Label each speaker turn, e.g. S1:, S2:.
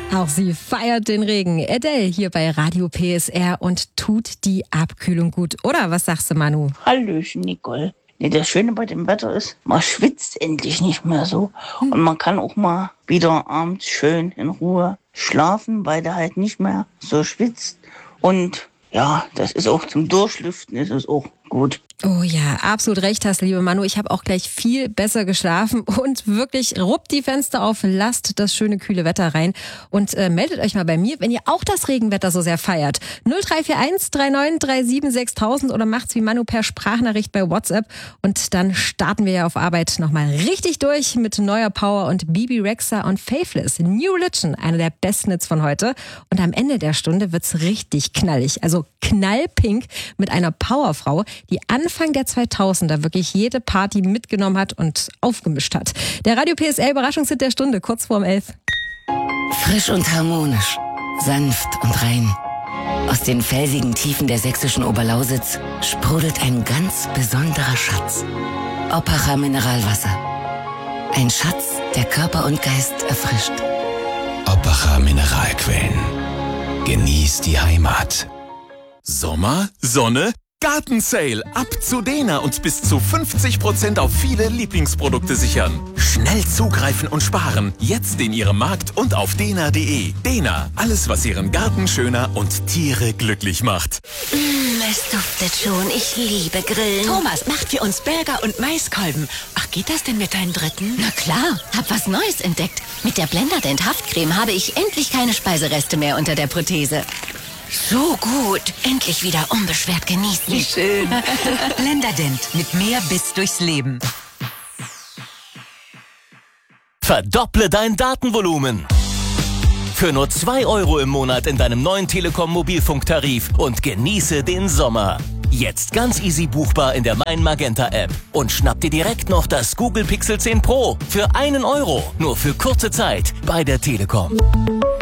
S1: Auch sie feiert den Regen. Adele hier bei Radio PSR und tut die Abkühlung gut. Oder was sagst du, Manu?
S2: Hallöchen, Nicole. Nee, das Schöne bei dem Wetter ist, man schwitzt endlich nicht mehr so. Und man kann auch mal wieder abends schön in Ruhe schlafen, weil der halt nicht mehr so schwitzt. Und ja, das ist auch zum Durchlüften, ist es auch gut.
S1: Oh ja, absolut recht hast, liebe Manu. Ich habe auch gleich viel besser geschlafen und wirklich ruppt die Fenster auf, lasst das schöne kühle Wetter rein und meldet euch mal bei mir, wenn ihr auch das Regenwetter so sehr feiert. 0341 3937 6000 oder macht's wie Manu per Sprachnachricht bei WhatsApp und dann starten wir ja auf Arbeit nochmal richtig durch mit neuer Power und Bibi Rexha und Faithless. New Religion, einer der besten Hits von heute. Und am Ende der Stunde wird's richtig knallig, also knallpink mit einer Powerfrau, die Anfang der 2000er wirklich jede Party mitgenommen hat und aufgemischt hat. Der Radio PSR Überraschungshit der Stunde, kurz vorm 11.
S3: Frisch und harmonisch, sanft und rein. Aus den felsigen Tiefen der sächsischen Oberlausitz sprudelt ein ganz besonderer Schatz. Oppacher Mineralwasser. Ein Schatz, der Körper und Geist erfrischt.
S4: Oppacher Mineralquellen. Genieß die Heimat.
S5: Sommer, Sonne, Gartensale. Ab zu Dena und bis zu 50% auf viele Lieblingsprodukte sichern. Schnell zugreifen und sparen. Jetzt in Ihrem Markt und auf dena.de. Dena, alles was Ihren Garten schöner und Tiere glücklich macht.
S3: Es duftet schon. Ich liebe Grillen.
S6: Thomas macht für uns Burger und Maiskolben. Ach, geht das denn mit deinem dritten?
S3: Na klar, hab was Neues entdeckt. Mit der Blenderdent Haftcreme habe ich endlich keine Speisereste mehr unter der Prothese. So gut. Endlich wieder unbeschwert genießen.
S6: Wie schön. Blenderdent mit mehr Biss durchs Leben.
S7: Verdopple dein Datenvolumen. Für nur 2 € im Monat in deinem neuen Telekom Mobilfunktarif und genieße den Sommer. Jetzt ganz easy buchbar in der Mein Magenta App. Und schnapp dir direkt noch das Google Pixel 10 Pro für 1 €. Nur für kurze Zeit bei der Telekom.